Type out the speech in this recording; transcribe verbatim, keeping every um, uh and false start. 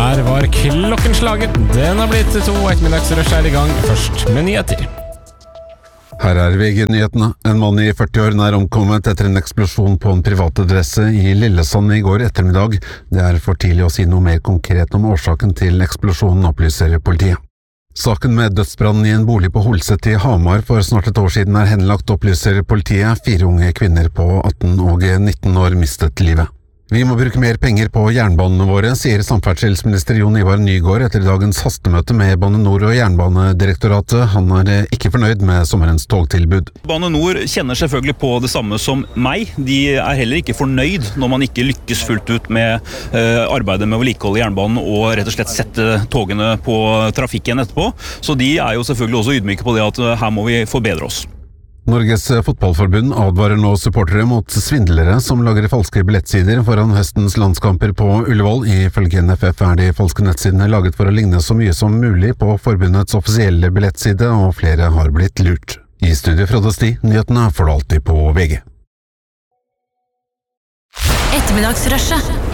Der var klokken slaget. Den har blitt to, ettermiddagsrush er i gang. Først med nyheter. Her er V G-nyhetene. En mann i førti år er omkommet etter en eksplosjon på en privat adresse i Lillesand i går ettermiddag. Det er for tidlig å si noe mer konkret om årsaken til eksplosjonen, opplyser politiet. Saken med dødsbrannen i en bolig på Holset i Hamar for snart et år siden er henlagt, opplyser politiet. Fire unge kvinner på atten og nitten år mistet livet. Vi må bruke mer penger på jernbanene våre, sier samferdselsminister Jon Ivar Nygård etter dagens hastemøte med Bane Nor og Jernbanedirektoratet. Han er ikke fornøyd med sommerens togtilbud. Bane Nor kjenner selvfølgelig på det samme som meg. De er heller ikke fornøyd når man ikke lykkes fullt ut med uh, arbeidet med å vedlikeholde jernbanen og rett og slett sette togene på trafikken etterpå. Så de er jo selvfølgelig også ydmyke på det at uh, her må vi forbedre oss. Norges fotballforbund advarer nå supportere mot svindlere som lager falske billettsider foran høstens landskamper på Ullevål. Ifølge N F F er de falske nettsidene laget for å ligne så mye som mulig på forbundets offisielle billettside, og flere har blitt lurt. I studio Frode Sti, nyhetene får du alltid på V G. Ettermiddagsrushet.